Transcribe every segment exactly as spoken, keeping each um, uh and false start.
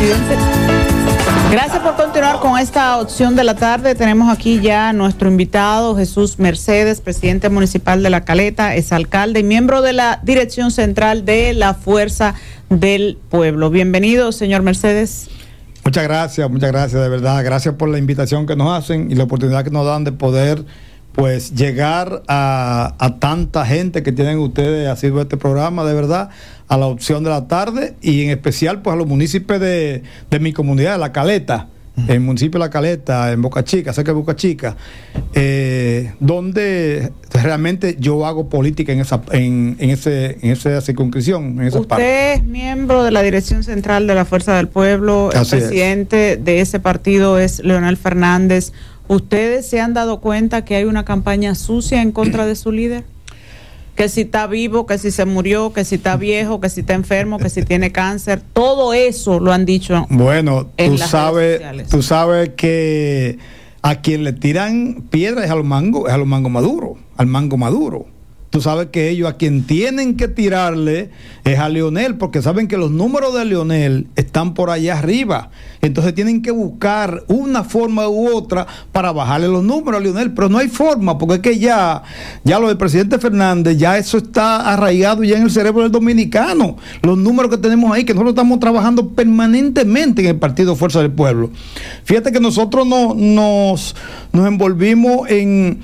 presidente. Gracias por continuar con esta opción de la tarde. Tenemos aquí ya a nuestro invitado, Jesús Mercedes, presidente municipal de La Caleta, es alcalde y miembro de la dirección central de la Fuerza del Pueblo. Bienvenido, señor Mercedes. Muchas gracias, muchas gracias, de verdad. Gracias por la invitación que nos hacen y la oportunidad que nos dan de poder pues llegar a, a tanta gente que tienen ustedes así de este programa, de verdad, a la opción de la tarde y en especial pues a los municipios de, de mi comunidad, de La Caleta, uh-huh. el municipio de La Caleta, en Boca Chica, cerca de Boca Chica, eh, donde realmente yo hago política en esa en, en ese en esa circunscripción, en esa Usted parte. es miembro de la dirección central de la Fuerza del Pueblo, el Así presidente es. de ese partido es Leonel Fernández. ¿Ustedes se han dado cuenta que hay una campaña sucia en contra de su líder? Que si está vivo, que si se murió, que si está viejo, que si está enfermo, que si tiene cáncer, todo eso lo han dicho. Bueno, en tú las sabes, redes sociales. tú sabes que a quien le tiran piedras es a los mangos, es a los mangos maduros, al mango maduro. Tú sabes que ellos a quien tienen que tirarle es a Leonel, porque saben que los números de Leonel están por allá arriba. Entonces tienen que buscar una forma u otra para bajarle los números a Leonel, pero no hay forma, porque es que ya, ya lo del presidente Fernández, ya eso está arraigado ya en el cerebro del dominicano. Los números que tenemos ahí, que nosotros estamos trabajando permanentemente en el Partido Fuerza del Pueblo. Fíjate que nosotros no, nos, nos envolvimos en...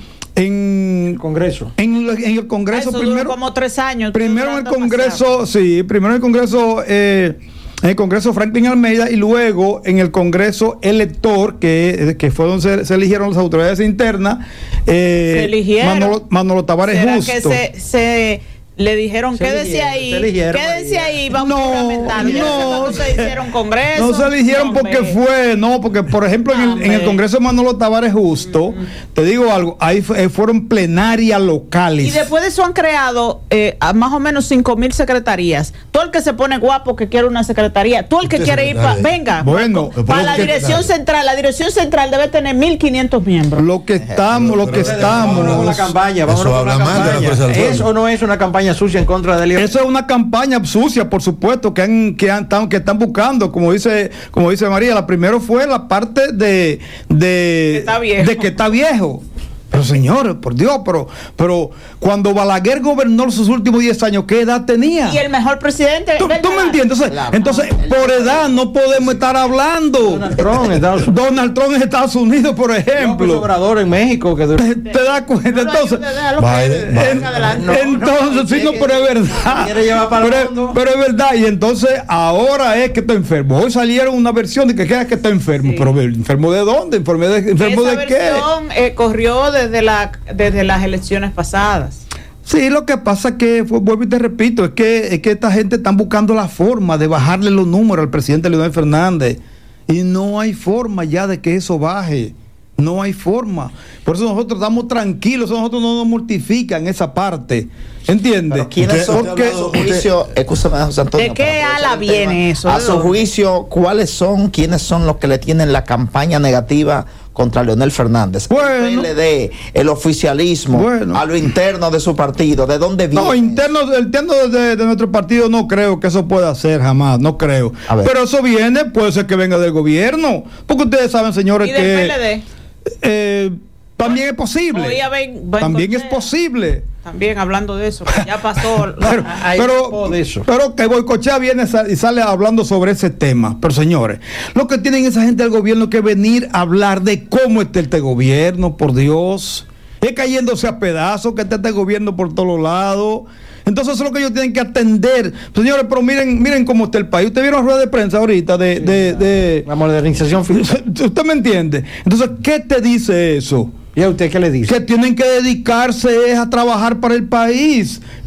en el Congreso en, en el Congreso Eso primero duró como tres años primero en el Congreso sí primero en el Congreso eh, en el Congreso Franklin Almeida y luego en el Congreso elector que, que fue donde se, se eligieron las autoridades internas eh, se eligieron Manolo, Manolo Tavares ¿Será Justo que se, se le dijeron se quédese ahí quédese ahí vamos no, a juramentar no, no se hicieron congreso no se eligieron no, porque me. fue no porque por ejemplo en el, en el Congreso de Manolo Tavares Justo mm. te digo algo ahí fue, fueron plenarias locales y después de eso han creado eh, a más o menos cinco mil secretarías. Todo el que se pone guapo que quiere una secretaría, todo el que quiere ir para venga bueno para la dirección central, la dirección central debe tener mil quinientos miembros. Lo que estamos, lo que estamos. Vámonos con la campaña, vámonos Eso con la habla mal de la Fuerza del campaña. Pueblo. Eso no es una campaña sucia en contra de Leonel. Eso es una campaña sucia, por supuesto, que han, que han, que están buscando, como dice, como dice María, la primero fue la parte de, de, que está viejo. de que está viejo. Pero señores, por Dios, pero, pero cuando Balaguer gobernó sus últimos diez años, ¿qué edad tenía? Y el mejor presidente. ¿Tú, tú me entiendes? Entonces, Claro. entonces por edad no podemos estar hablando. Donald Trump en Estados Unidos. Donald Trump en Estados Unidos, por ejemplo. López Obrador en México. Que ¿Te, te das cuenta? Entonces, Biden, en- Biden. No, entonces, no, sí, no, que- pero es verdad. quiere llevar para el pero, mundo. pero es verdad. Y entonces, ahora es que está enfermo. Hoy salieron una versión de que queda que está enfermo. Sí. Pero ¿enfermo de dónde? ¿Enfermo de, enfermo Esa de qué? versión eh, corrió desde la desde las elecciones pasadas. Sí, lo que pasa es que, fue- vuelvo y te repito, es que, es que esta gente están buscando la forma de bajarle los números al presidente Leonel Fernández. Y no hay forma ya de que eso baje. No hay forma. Por eso nosotros estamos tranquilos, nosotros no nos mortifican esa parte. ¿Entiendes? Pero ¿quiénes Usted- son, usted ha a su hablado- juicio, escúchame, José Antonio, ¿De qué para aprovechar ala el viene tema, eso? A ¿De su dónde? juicio, ¿cuáles son, quiénes son los que le tienen la campaña negativa contra Leonel Fernández? Bueno. El P L D, el oficialismo, Bueno. a lo interno de su partido, ¿de dónde viene? No, interno, el interno de, de nuestro partido no creo que eso pueda ser jamás, no creo. A ver. Pero eso viene, puede ser que venga del gobierno. Porque ustedes saben, señores, ¿Y del que P L D? eh, también es posible. Oía, ven- ven También es Cortés. posible. También hablando de eso, que ya pasó. Pero, Hay pero, poco de eso. pero que Boicochea viene sa- y sale hablando sobre ese tema. Pero señores, lo que tienen esa gente del gobierno que venir a hablar de cómo está este gobierno, por Dios. Es cayéndose a pedazos que está este gobierno por todos lados. Entonces eso es lo que ellos tienen que atender. Señores, pero miren, miren cómo está el país. Ustedes vieron la rueda de prensa ahorita de, de, de- La modernización fiscal. ¿Usted me entiende? Entonces, ¿qué te dice eso? ¿Y a usted qué le dice? Que tienen que dedicarse es a trabajar para el país.